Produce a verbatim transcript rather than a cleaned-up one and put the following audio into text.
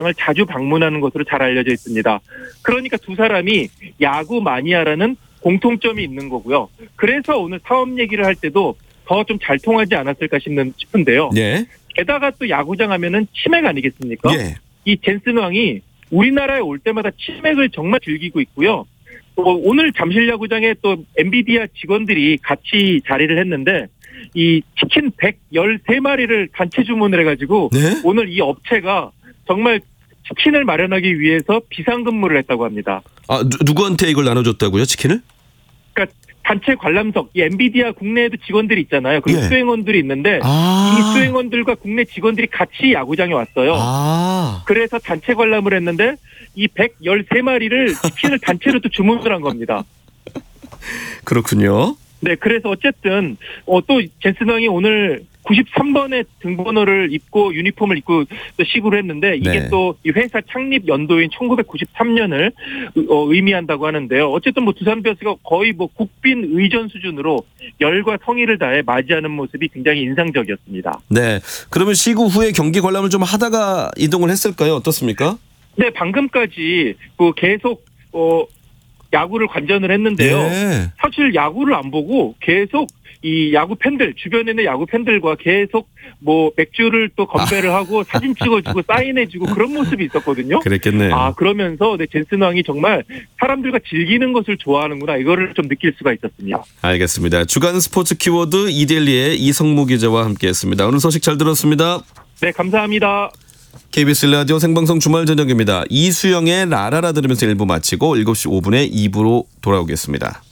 야구장을 자주 방문하는 것으로 잘 알려져 있습니다. 그러니까 두 사람이 야구 마니아라는 공통점이 있는 거고요. 그래서 오늘 사업 얘기를 할 때도 더 좀 잘 통하지 않았을까 싶는, 싶은데요. 예. 게다가 또 야구장 하면은 치맥 아니겠습니까? 예. 이 젠슨 왕이 우리나라에 올 때마다 치맥을 정말 즐기고 있고요. 또 오늘 잠실야구장에 또 엔비디아 직원들이 같이 자리를 했는데 이 치킨 백십삼 마리를 단체 주문을 해가지고 네? 오늘 이 업체가 정말 치킨을 마련하기 위해서 비상근무를 했다고 합니다. 아, 누, 누구한테 이걸 나눠줬다고요, 치킨을? 그러니까 단체 관람석, 이 엔비디아 국내에도 직원들이 있잖아요. 그리고 예. 수행원들이 있는데 아. 이 수행원들과 국내 직원들이 같이 야구장에 왔어요. 아. 그래서 단체 관람을 했는데 이 백십삼 마리를 치킨을 단체로 또 주문을 한 겁니다. 그렇군요. 네, 그래서 어쨌든 어, 또 젠슨 왕이 오늘 구십삼 번의 등번호를 입고 유니폼을 입고 또 시구를 했는데 이게 네. 또 이 회사 창립 연도인 천구백구십삼 년을 어, 의미한다고 하는데요. 어쨌든 뭐 두산 베어스가 거의 뭐 국빈 의전 수준으로 열과 성의를 다해 맞이하는 모습이 굉장히 인상적이었습니다. 네. 그러면 시구 후에 경기 관람을 좀 하다가 이동을 했을까요? 어떻습니까? 네, 방금까지 그 계속 어, 야구를 관전을 했는데요. 네. 사실 야구를 안 보고 계속 이 야구 팬들, 주변에 있는 야구 팬들과 계속 뭐 맥주를 또 건배를 하고 사진 찍어주고 사인해주고 그런 모습이 있었거든요. 그랬겠네요. 아, 그러면서 네, 젠슨 왕이 정말 사람들과 즐기는 것을 좋아하는구나, 이거를 좀 느낄 수가 있었습니다. 알겠습니다. 주간 스포츠 키워드 이데일리의 이성무 기자와 함께했습니다. 오늘 소식 잘 들었습니다. 네, 감사합니다. 케이비에스 라디오 생방송 주말 저녁입니다. 이수영의 라라라 들으면서 일 부 마치고 일곱 시 오 분에 이 부로 돌아오겠습니다.